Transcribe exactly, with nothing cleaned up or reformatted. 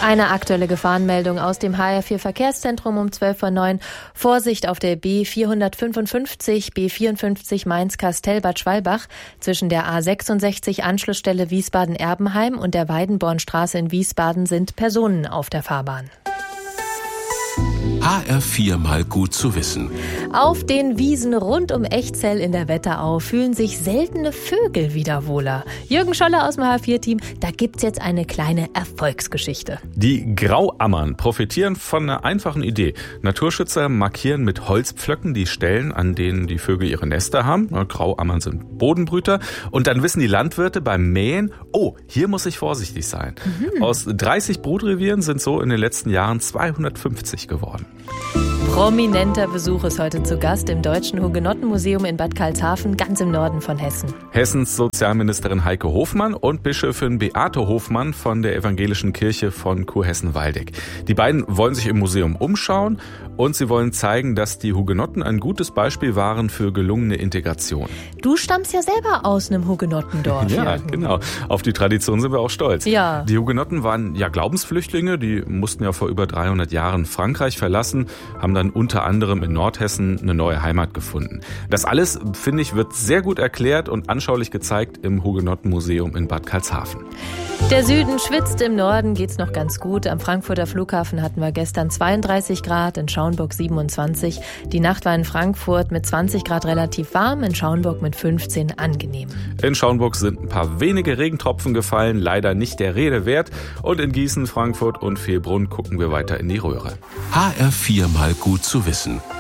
Eine aktuelle Gefahrenmeldung aus dem H R vier Verkehrszentrum um zwölf Uhr neun. Vorsicht auf der B vierhundertfünfundfünfzig, B vierundfünfzig Mainz-Kastel-Bad Schwalbach zwischen der A sechsundsechzig Anschlussstelle Wiesbaden-Erbenheim und der Weidenbornstraße in Wiesbaden sind Personen auf der Fahrbahn. H R vier mal gut zu wissen. Auf den Wiesen rund um Echzell in der Wetterau fühlen sich seltene Vögel wieder wohler. Jürgen Scholler aus dem H R vier Team, da gibt's jetzt eine kleine Erfolgsgeschichte. Die Grauammern profitieren von einer einfachen Idee. Naturschützer markieren mit Holzpflöcken die Stellen, an denen die Vögel ihre Nester haben. Grauammern sind Bodenbrüter. Und dann wissen die Landwirte beim Mähen, oh, hier muss ich vorsichtig sein. Mhm. Aus dreißig Brutrevieren sind so in den letzten Jahren zweihundertfünfzig geworden. Prominenter Besuch ist heute zu Gast im Deutschen Hugenottenmuseum in Bad Karlshafen, ganz im Norden von Hessen. Hessens Sozialministerin Heike Hofmann und Bischöfin Beate Hofmann von der Evangelischen Kirche von Kurhessen-Waldeck. Die beiden wollen sich im Museum umschauen und sie wollen zeigen, dass die Hugenotten ein gutes Beispiel waren für gelungene Integration. Du stammst ja selber aus einem Hugenottendorf. Ja, Jürgen. Genau. Auf die Tradition sind wir auch stolz. Ja. Die Hugenotten waren ja Glaubensflüchtlinge, die mussten ja vor über dreihundert Jahren Frankreich verlassen, haben dann unter anderem in Nordhessen eine neue Heimat gefunden. Das alles, finde ich, wird sehr gut erklärt und anschaulich gezeigt im Hugenottenmuseum in Bad Karlshafen. Der Süden schwitzt, im Norden geht's noch ganz gut. Am Frankfurter Flughafen hatten wir gestern zweiunddreißig Grad, in Schaumburg siebenundzwanzig. Die Nacht war in Frankfurt mit zwanzig Grad relativ warm, in Schaumburg mit fünfzehn angenehm. In Schaumburg sind ein paar wenige Regentropfen gefallen, leider nicht der Rede wert. Und in Gießen, Frankfurt und Villbrunn gucken wir weiter in die Röhre. H R vier mal gut zu wissen.